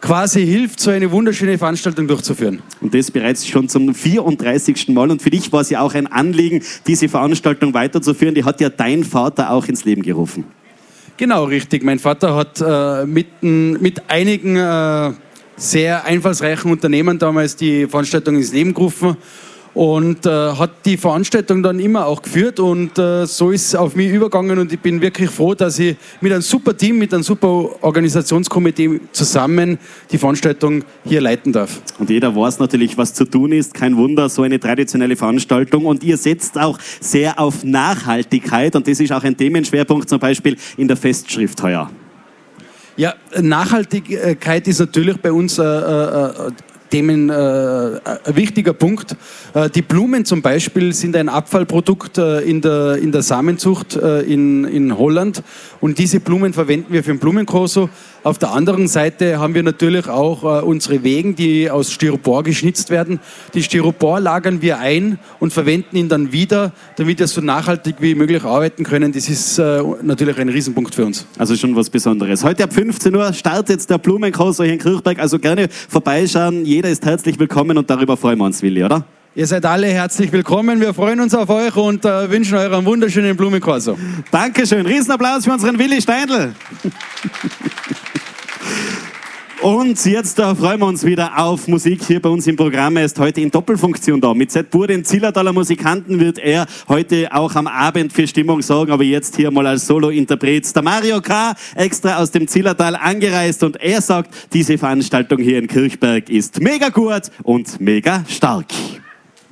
quasi hilft, so eine wunderschöne Veranstaltung durchzuführen. Und das bereits schon zum 34. Mal. Und für dich war es ja auch ein Anliegen, diese Veranstaltung weiterzuführen. Die hat ja dein Vater auch ins Leben gerufen. Genau, richtig. Mein Vater hat mit einigen sehr einfallsreichen Unternehmen damals die Veranstaltung ins Leben gerufen und hat die Veranstaltung dann immer auch geführt und so ist es auf mich übergegangen und ich bin wirklich froh, dass ich mit einem super Team, mit einem super Organisationskomitee zusammen die Veranstaltung hier leiten darf. Und jeder weiß natürlich, was zu tun ist. Kein Wunder, so eine traditionelle Veranstaltung. Und ihr setzt auch sehr auf Nachhaltigkeit und das ist auch ein Themenschwerpunkt zum Beispiel in der Festschrift heuer. Ja, Nachhaltigkeit ist natürlich bei uns ein wichtiger Punkt. Die Blumen zum Beispiel sind ein Abfallprodukt in der Samenzucht in Holland und diese Blumen verwenden wir für den Blumenkorso. Auf der anderen Seite haben wir natürlich auch unsere Wegen, die aus Styropor geschnitzt werden. Die Styropor lagern wir ein und verwenden ihn dann wieder, damit wir so nachhaltig wie möglich arbeiten können. Das ist natürlich ein Riesenpunkt für uns. Also schon was Besonderes. Heute ab 15 Uhr startet jetzt der Blumenkorso hier in Kirchberg. Also gerne vorbeischauen. Jeder ist herzlich willkommen und darüber freuen wir uns, Willi, oder? Ihr seid alle herzlich willkommen. Wir freuen uns auf euch und wünschen euch einen wunderschönen Blumenkorso. Dankeschön. Riesenapplaus für unseren Willi Steindl. Und jetzt freuen wir uns wieder auf Musik hier bei uns im Programm. Er ist heute in Doppelfunktion da. Mit Sepp Bur, den Zillertaler Musikanten, wird er heute auch am Abend für Stimmung sorgen. Aber jetzt hier mal als Solo-Interpret. Der Mario K. extra aus dem Zillertal angereist. Und er sagt, diese Veranstaltung hier in Kirchberg ist mega gut und mega stark.